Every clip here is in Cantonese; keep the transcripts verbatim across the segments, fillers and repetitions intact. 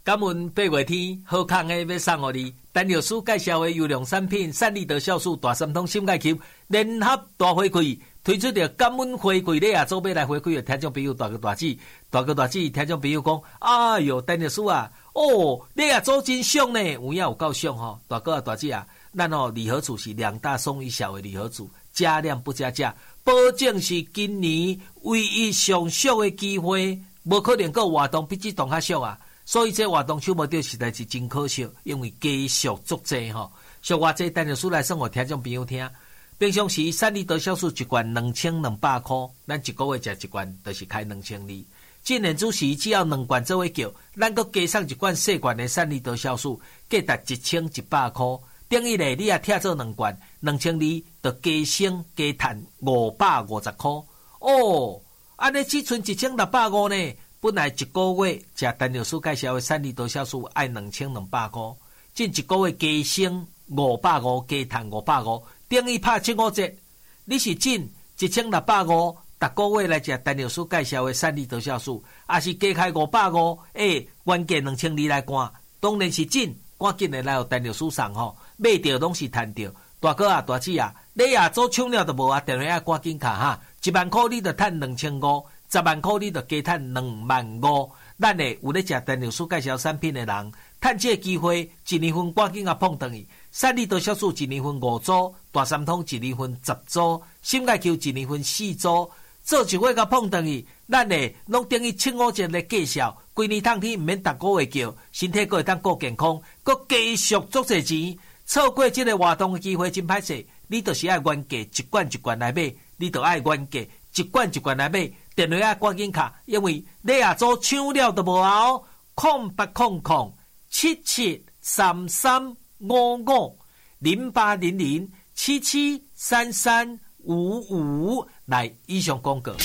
感恩八月天好康的要送予你，陈律师介绍的优良产品，善利德酵素大三通心钙球联合大回馈，推出着感恩回馈礼啊！做要来回馈的听众朋友，大哥大姐，大哥大姐，听众朋友讲，哎哟，陈律师啊，哦，你啊做真爽呢，有影有够爽吼！大哥啊大姐啊，咱哦礼盒组是两大送一小的礼盒组，加量不加价，保证是今年唯一上俗的机会，无可能个活动比这动较俗啊！所以这活动手无着实在是真可惜，因为家属足济吼，俗话这陈律师来送互听众朋友听。平常时善利德酵素一罐两千两百块，咱一个月食一罐，就是开两千二。今年主时只要两罐做伙叫，咱阁加上一罐细罐的善利德酵素，价值一千一百块。等于咧，你也贴做两罐，两千二，就加省加赚五百五十块。哦，安尼只剩一千六百五呢。本来一个月食陈律师介绍的善利德酵素爱两千两百块，近一个月加省五百五，加赚五百五，等于拍七五折。你是进一千六百五，逐个月来食陈律师介绍的善利德酵素，还是加开五百五？诶，原价两千二来干，当然是进，赶紧的来互陈律师送吼，买着拢是赚着。大哥啊，大姐啊，你也做抢了都无啊，电话要赶紧卡哈，一万块你就赚两千五。十万块你就加赚两万五，咱诶有咧食陈律师介绍产品诶人，趁这个机会一年份赶紧啊碰倒去。善利德酵素一年份五组，大三通一年份十组，心钙球一年份四组，做一月甲碰倒去，咱诶拢等于七五折咧介绍，规年通天毋免逐个月叫，身体阁会当顾健康，阁继续足侪钱。错过这个活动诶机会真歹势，你就是爱原价一罐一罐来买，你就爱原价一罐一罐来买。电话啊，赶紧卡，因为你也做抢了都无啊哦，空八空空七七三三五五零八零零七七三三五五来以上广告。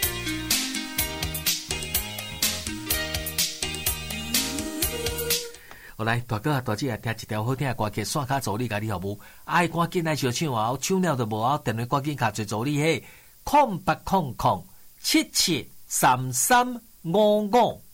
好来，大哥啊，大姐啊，听一条好听的歌曲，线卡助理甲你好无？爱赶紧来小抢啊！抢了都无啊！电话赶紧卡做助理嘿，空八空空。七七三三五五。